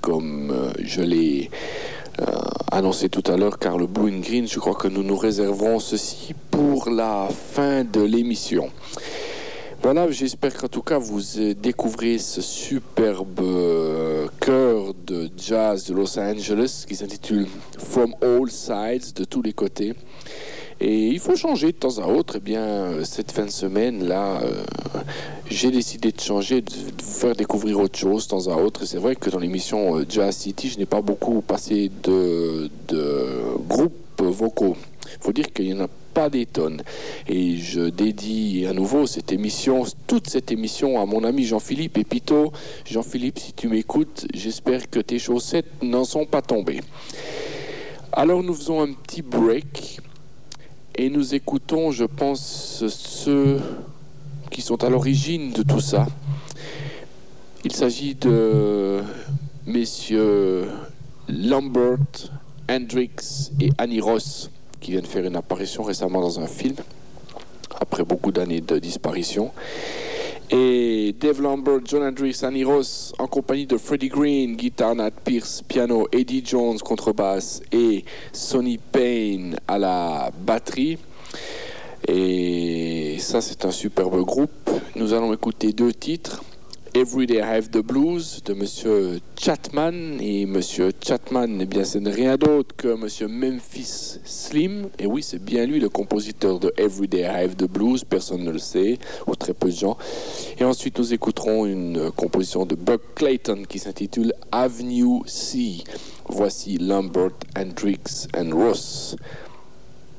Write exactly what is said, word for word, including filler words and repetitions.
comme euh, je l'ai euh, annoncé tout à l'heure, car le Blue and Green, je crois que nous nous réserverons ceci pour la fin de l'émission. Voilà, j'espère qu'en tout cas vous découvrez ce superbe euh, chœur de jazz de Los Angeles qui s'intitule From All Sides, de tous les côtés. Et il faut changer de temps à autre. Eh bien, cette fin de semaine-là, euh, j'ai décidé de changer, de, de vous faire découvrir autre chose de temps à autre. Et c'est vrai que dans l'émission euh, Jazz City, je n'ai pas beaucoup passé de, de groupes vocaux. Il faut dire qu'il y en a pas des tonnes. Et je dédie à nouveau cette émission, toute cette émission à mon ami Jean-Philippe Epito. Jean-Philippe, si tu m'écoutes, j'espère que tes chaussettes n'en sont pas tombées. Alors nous faisons un petit break et nous écoutons, je pense, ceux qui sont à l'origine de tout ça. Il s'agit de messieurs Lambert, Hendrix et Annie Ross, qui viennent faire une apparition récemment dans un film, après beaucoup d'années de disparition. Et Dave Lambert, John Hendrix, Annie Ross, en compagnie de Freddie Green, guitare, Nat Pierce, piano, Eddie Jones, contrebasse, et Sonny Payne à la batterie. Et ça, c'est un superbe groupe. Nous allons écouter deux titres. Every Day I Have the Blues de Monsieur Chapman. Et Monsieur Chapman, eh bien, ce n'est rien d'autre que Monsieur Memphis Slim. Et oui, c'est bien lui le compositeur de Every Day I Have the Blues. Personne ne le sait, ou très peu de gens. Et ensuite, nous écouterons une composition de Buck Clayton qui s'intitule Avenue C. Voici Lambert, Hendrix and Ross